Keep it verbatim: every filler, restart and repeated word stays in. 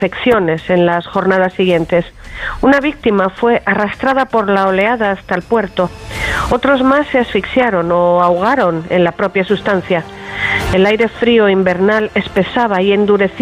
infecciones en las jornadas siguientes. Una víctima fue arrastrada por la oleada hasta el puerto. Otros más se asfixiaron o ahogaron en la propia sustancia. El aire frío invernal espesaba y endurecía